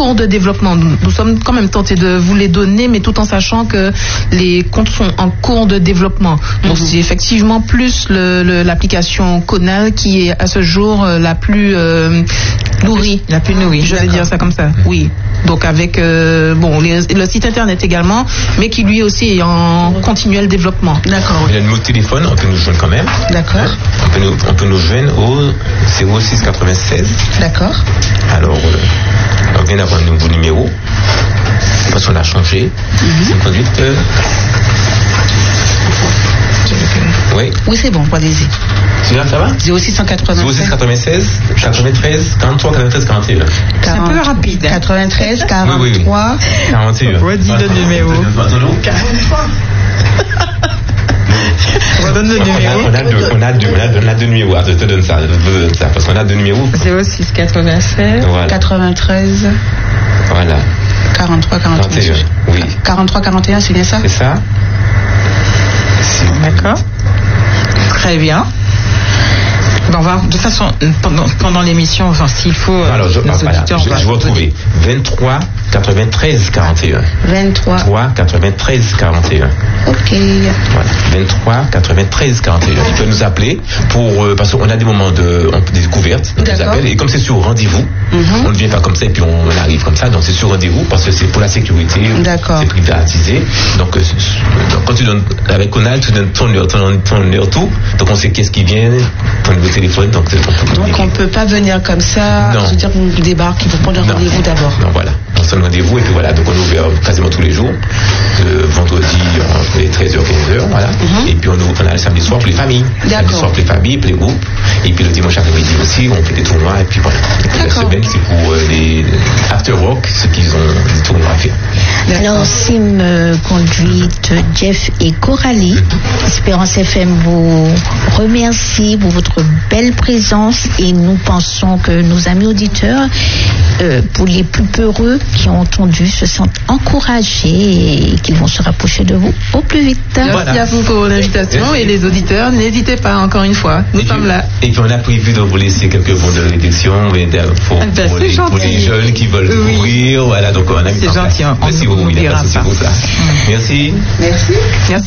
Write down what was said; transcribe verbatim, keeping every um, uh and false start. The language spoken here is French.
cours de développement. Nous, nous sommes quand même tentés de vous les donner, mais tout en sachant que les comptes sont en cours de développement. Donc mm-hmm. c'est effectivement plus le, le, l'application Conal qui est à ce jour la plus euh, nourrie. La plus nourrie. Je vais dire ça comme ça. Oui. Donc avec euh, bon les, le site internet également, mais qui lui aussi est en continuel développement. D'accord. Il y a le numéro de téléphone, on peut nous joindre quand même. D'accord. On peut nous, on peut nous joindre au zéro six quatre-vingt-seize. D'accord. Alors, euh, on vient d'avoir un nouveau numéro parce qu'on a changé. Mm-hmm. C'est conduite. Euh... Oui. Oui, c'est bon, allez-y. C'est là, ça va? zéro six quatre-vingt-seize. zéro six quatre-vingt-seize, quatre-vingt-treize, quarante-trois, quatre-vingt-treize, quarante et un. C'est un peu rapide. quatre-vingt-treize, quarante-trois. Oui, oui, oui. quarante et un. Redis le numéro. quarante-trois. On donne le numéro. On a deux, on a deux, on a deux, on a deux numéros. Je te donne ça, je te donne ça, parce qu'on a deux numéros. zéro six quatre-vingt-seize, voilà. quatre-vingt-treize. Voilà. quarante-trois, quarante et un. Oui. quarante-trois, quarante et un, c'est bien ça? C'est ça. D'accord. Très bien. Bon, on va, de toute façon, pendant, pendant l'émission, enfin, s'il faut. Alors, je, nos ah, voilà, auditeurs, je, je vais retrouver vingt-trois, quatre-vingt-treize, quarante et un. vingt-trois, quatre-vingt-treize, quarante et un. Ok. Voilà. vingt-trois, quatre-vingt-treize, quarante et un. Il peut nous appeler pour, euh, parce qu'on a des moments de, on, de découverte. On nous appelle, et comme c'est sur rendez-vous, mm-hmm. on ne vient pas comme ça et puis on, on arrive comme ça. Donc, c'est sur rendez-vous parce que c'est pour la sécurité. D'accord. C'est privatisé. Donc, euh, donc, quand tu donnes, avec Conal, tu donnes ton heure, ton, ton heure, tout. Donc, on sait qu'est-ce qui vient, ton nouveau téléphone. Donc, donc on ne peut pas venir comme ça, non. Je veux dire qu'on débarque, il faut prendre un rendez-vous d'abord. Non, voilà. On sonne rendez-vous et puis voilà. Donc on est ouvert quasiment tous les jours, de vendredi entre les treize heures et quinze heures, voilà. Mm-hmm. Et puis on, on a le samedi soir pour les familles. Le samedi soir pour les familles, pour les groupes. Et puis le dimanche après-midi aussi, on fait des tournois. Et puis voilà. Et puis la semaine, c'est pour euh, les after-work, ceux qui ont des tournois à faire. Alors, Sim euh, Conduite, Jeff et Coralie, Espérance F M vous remercie pour votre belle présence et nous pensons que nos amis auditeurs, euh, pour les plus peureux qui ont entendu, se sentent encouragés et qu'ils vont se rapprocher de vous au plus vite. Merci voilà. à vous pour l'invitation. Merci. Et les auditeurs, n'hésitez pas encore une fois, nous et sommes puis, là. Et puis on a prévu de vous laisser quelques bons de réduction pour, ah ben, pour, les, pour les jeunes qui veulent oui. courir. Voilà, donc on a mis c'est en place. gentil, on Merci beaucoup, il n'y a pas de souci pour ça. Merci. Merci. Merci.